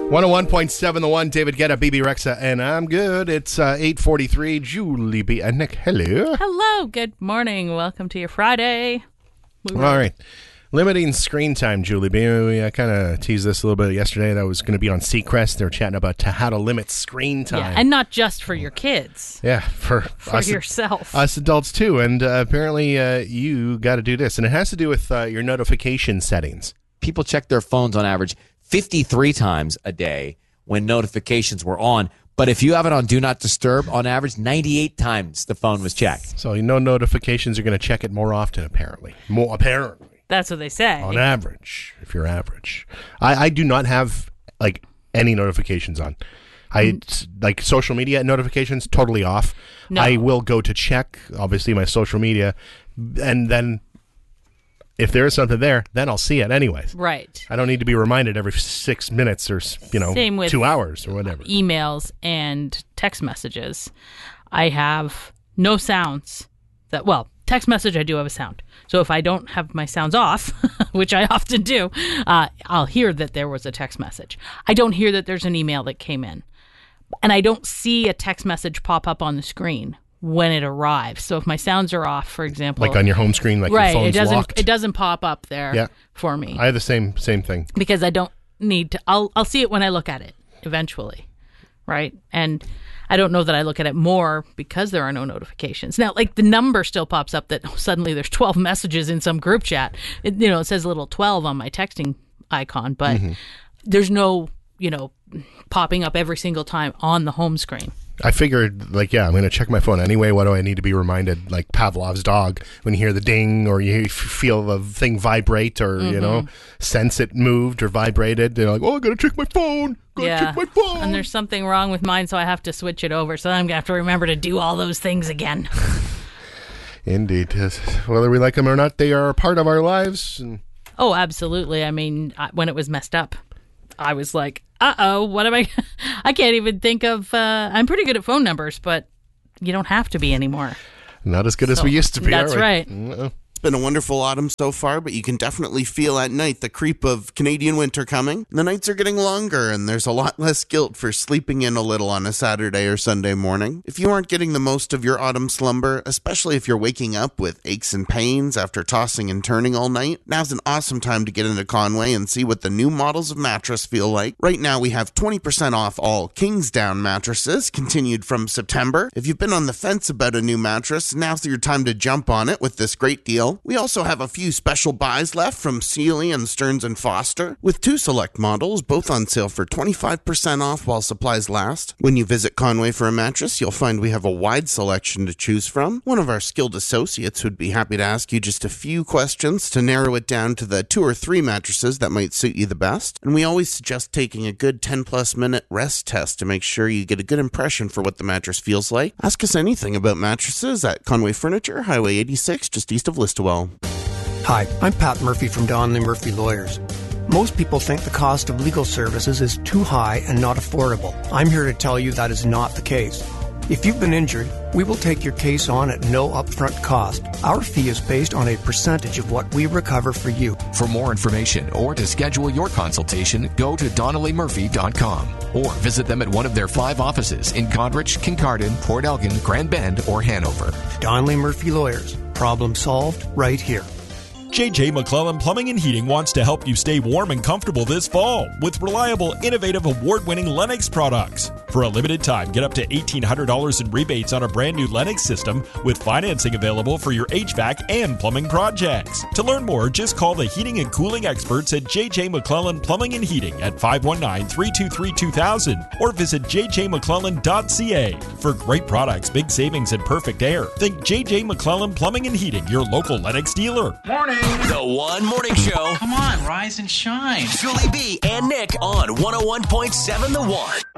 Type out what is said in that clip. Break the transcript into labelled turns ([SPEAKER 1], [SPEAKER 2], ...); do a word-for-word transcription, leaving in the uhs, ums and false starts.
[SPEAKER 1] one oh one point seven The One, David Guetta, B B Rexa, and I'm good. It's uh, eight forty-three. Julie B. and Nick, hello.
[SPEAKER 2] Hello, good morning. Welcome to your Friday.
[SPEAKER 1] All right. Limiting screen time, Julie B. We uh, kind of teased this a little bit yesterday. That was going to be on Seacrest. They were chatting about to how to limit screen time.
[SPEAKER 2] Yeah, and not just for your kids.
[SPEAKER 1] Yeah, for,
[SPEAKER 2] for
[SPEAKER 1] us,
[SPEAKER 2] yourself.
[SPEAKER 1] Us adults, too. And uh, apparently uh, you got to do this. And it has to do with uh, your notification settings.
[SPEAKER 3] People check their phones on average fifty-three times a day when notifications were on. But if you have it on Do Not Disturb, on average, ninety-eight times the phone was checked.
[SPEAKER 1] So you know notifications are going to check it more often, apparently. More apparently.
[SPEAKER 2] That's what they say.
[SPEAKER 1] On average, if you're average. I, I do not have, like, any notifications on. I, mm. like, social media notifications, totally off.
[SPEAKER 2] No.
[SPEAKER 1] I will go to check, obviously, my social media, and then if there is something there, then I'll see it anyways.
[SPEAKER 2] Right.
[SPEAKER 1] I don't need to be reminded every six minutes or, you know,
[SPEAKER 2] Same with
[SPEAKER 1] two hours or whatever.
[SPEAKER 2] Emails and text messages. I have no sounds. That Well, text message, I do have a sound. So if I don't have my sounds off, which I often do, uh, I'll hear that there was a text message. I don't hear that there's an email that came in. And I don't see a text message pop up on the screen when it arrives. So if my sounds are off, for example,
[SPEAKER 1] like on your home screen, like
[SPEAKER 2] right,
[SPEAKER 1] your phone's
[SPEAKER 2] it doesn't
[SPEAKER 1] locked.
[SPEAKER 2] it doesn't pop up there
[SPEAKER 1] yeah.
[SPEAKER 2] for me.
[SPEAKER 1] I have the same same thing.
[SPEAKER 2] Because I don't need to I'll I'll see it when I look at it eventually. Right? And I don't know that I look at it more because there are no notifications. Now, like the number still pops up that oh, suddenly there's twelve messages in some group chat. It, you know, it says a little twelve on my texting icon, but mm-hmm. there's no, you know, popping up every single time on the home screen.
[SPEAKER 1] I figured, like, yeah, I'm going to check my phone anyway. What do I need to be reminded? Like Pavlov's dog, when you hear the ding or you feel the thing vibrate or, mm-hmm. you know, sense it moved or vibrated. They're like, oh, I got to check my phone. Got to
[SPEAKER 2] yeah.
[SPEAKER 1] check my phone.
[SPEAKER 2] And there's something wrong with mine, so I have to switch it over. So I'm going to have to remember to do all those things again.
[SPEAKER 1] Indeed. Whether we like them or not, they are a part of our lives. And
[SPEAKER 2] oh, absolutely. I mean, when it was messed up, I was like, uh-oh, what am I? I can't even think of, uh, I'm pretty good at phone numbers, but you don't have to be anymore.
[SPEAKER 1] Not as good so, as we used to be.
[SPEAKER 2] That's right.
[SPEAKER 1] Uh-oh.
[SPEAKER 4] It's been a wonderful autumn so far, but you can definitely feel at night the creep of Canadian winter coming. The nights are getting longer, and there's a lot less guilt for sleeping in a little on a Saturday or Sunday morning. If you aren't getting the most of your autumn slumber, especially if you're waking up with aches and pains after tossing and turning all night, now's an awesome time to get into Conway and see what the new models of mattress feel like. Right now, we have twenty percent off all Kingsdown mattresses, continued from September. If you've been on the fence about a new mattress, now's your time to jump on it with this great deal. We also have a few special buys left from Sealy and Stearns and Foster, with two select models, both on sale for twenty-five percent off while supplies last. When you visit Conway for a mattress, you'll find we have a wide selection to choose from. One of our skilled associates would be happy to ask you just a few questions to narrow it down to the two or three mattresses that might suit you the best. And we always suggest taking a good ten plus minute rest test to make sure you get a good impression for what the mattress feels like. Ask us anything about mattresses at Conway Furniture, Highway eighty-six, just east of Listowel.
[SPEAKER 5] Hi, I'm Pat Murphy from Donnelly Murphy Lawyers. Most people think the cost of legal services is too high and not affordable. I'm here to tell you that is not the case. If you've been injured, we will take your case on at no upfront cost. Our fee is based on a percentage of what we recover for you.
[SPEAKER 6] For more information or to schedule your consultation, go to donnelly murphy dot com or visit them at one of their five offices in Goderich, Kincardine, Port Elgin, Grand Bend, or Hanover.
[SPEAKER 5] Donnelly Murphy Lawyers. Problem solved right here.
[SPEAKER 7] J J McClellan Plumbing and Heating wants to help you stay warm and comfortable this fall with reliable, innovative, award-winning Lennox products. For a limited time, get up to eighteen hundred dollars in rebates on a brand new Lennox system with financing available for your H V A C and plumbing projects. To learn more, just call the heating and cooling experts at J J McClellan Plumbing and Heating at five one nine, three two three, two thousand or visit j j mcclellan dot c a. For great products, big savings, and perfect air, think J J McClellan Plumbing and Heating, your local Lennox dealer.
[SPEAKER 8] Morning. The One Morning Show.
[SPEAKER 9] Come on, rise and shine.
[SPEAKER 8] Julie B. and Nick on one oh one point seven The One.